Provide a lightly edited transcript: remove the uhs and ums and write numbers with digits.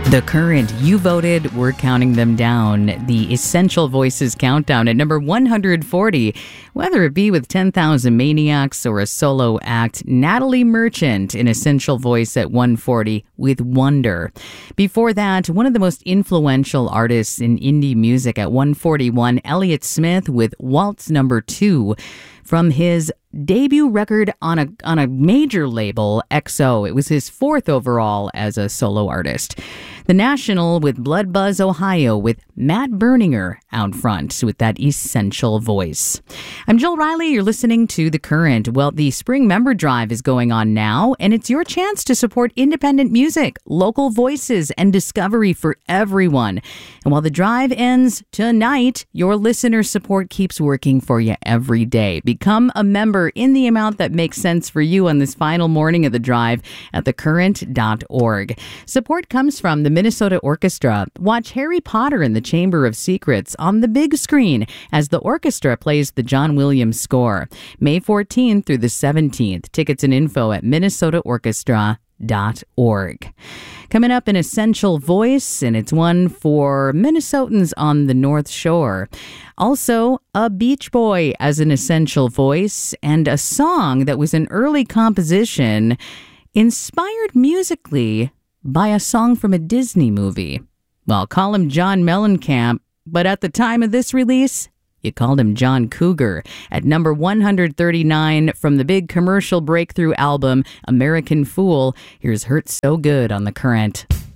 The Current, you voted, we're counting them down. The Essential Voices countdown at number 140. Whether it be with 10,000 Maniacs or a solo act, Natalie Merchant, an Essential Voice at 140 with Wonder. Before that, one of the most influential artists in indie music at 141, Elliott Smith with Waltz Number 2. From his debut record on a major label, XO. It was his fourth overall as a solo artist. The National with Blood Buzz Ohio with Matt Berninger out front with that Essential Voice. I'm Jill Riley. You're listening to The Current. Well, the Spring Member Drive is going on now, and it's your chance to support independent music, local voices, and discovery for everyone. And while the drive ends tonight, your listener support keeps working for you every day. Become a member in the amount that makes sense for you on this final morning of the drive at thecurrent.org. Support comes from the Minnesota Orchestra. Watch Harry Potter and the Chamber of Secrets on the big screen as the orchestra plays the John Williams score. May 14th through the 17th. Tickets and info at minnesotaorchestra.org. Coming up, an Essential Voice, and it's one for Minnesotans on the North Shore. Also, a Beach Boy as an Essential Voice, and a song that was an early composition inspired musically by a song from a Disney movie. Well, call him John Mellencamp, but at the time of this release, you called him John Cougar. At number 139 from the big commercial breakthrough album, American Fool, here's Hurt So Good on The Current.